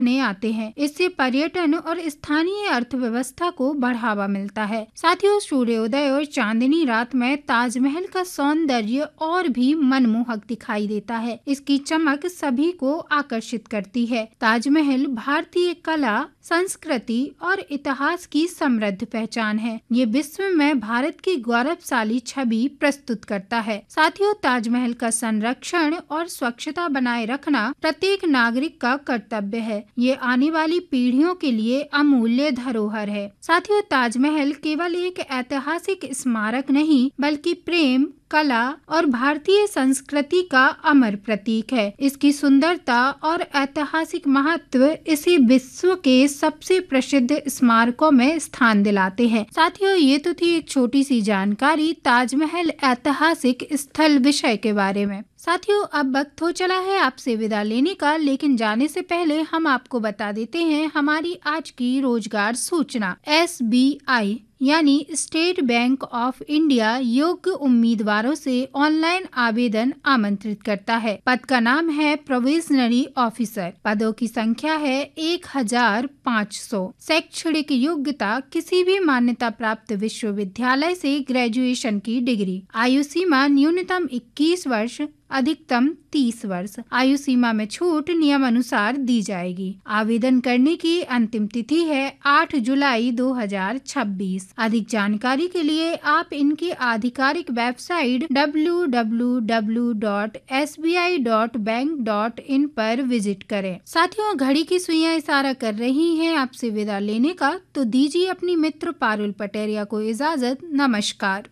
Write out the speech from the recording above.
ने आते हैं। इससे पर्यटन और स्थानीय अर्थव्यवस्था को बढ़ावा मिलता है। साथियों, सूर्योदय और चांदनी रात में ताजमहल का सौंदर्य और भी मनमोहक दिखाई देता है। इसकी चमक सभी को आकर्षित करती है। ताजमहल भारतीय कला, संस्कृति और इतिहास की समृद्ध पहचान है। ये विश्व में भारत की गौरवशाली छवि प्रस्तुत करता है। साथियों, ताजमहल का संरक्षण और स्वच्छता बनाए रखना प्रत्येक नागरिक का कर्तव्य है। ये आने वाली पीढ़ियों के लिए अमूल्य धरोहर है। साथियों, ताजमहल केवल एक ऐतिहासिक स्मारक नहीं, बल्कि प्रेम, कला और भारतीय संस्कृति का अमर प्रतीक है। इसकी सुंदरता और ऐतिहासिक महत्व इसे विश्व के सबसे प्रसिद्ध स्मारकों में स्थान दिलाते हैं। साथियों, ये तो थी एक छोटी सी जानकारी ताजमहल ऐतिहासिक स्थल विषय के बारे में। साथियों, अब वक्त हो चला है आपसे विदा लेने का, लेकिन जाने से पहले हम आपको बता देते हैं हमारी आज की रोजगार सूचना। SBI यानी स्टेट बैंक ऑफ इंडिया योग्य उम्मीदवारों से ऑनलाइन आवेदन आमंत्रित करता है। पद का नाम है प्रोविजनरी ऑफिसर। पदों की संख्या है 1500। शैक्षणिक योग्यता किसी भी मान्यता प्राप्त विश्वविद्यालय से ग्रेजुएशन की डिग्री। आयु सीमा न्यूनतम 21 वर्ष, अधिकतम 30 वर्ष। आयु सीमा में छूट नियम अनुसार दी जाएगी। आवेदन करने की अंतिम तिथि है 8 जुलाई 2026। अधिक जानकारी के लिए आप इनकी आधिकारिक वेबसाइट www.sbi.bank.in पर विजिट करें। साथियों, घड़ी की सुइयां इशारा कर रही हैं आपसे विदा लेने का, तो दीजिए अपनी मित्र पारुल पटेरिया को इजाजत। नमस्कार।